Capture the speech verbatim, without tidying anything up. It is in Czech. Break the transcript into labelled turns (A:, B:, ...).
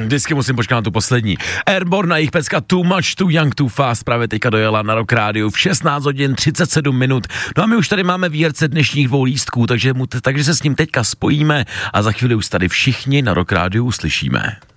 A: vždycky musím počkat na tu poslední. Airborne a jejich pecka Too Much, Too Young, Too Fast právě teďka dojela na Rock Rádiu v šestnáct hodin třicet sedm minut. No a my už tady máme výherce dnešních dvou lístků, takže, mu, takže se s ním teďka spojíme a za chvíli už tady všichni na Rock Rádiu uslyšíme.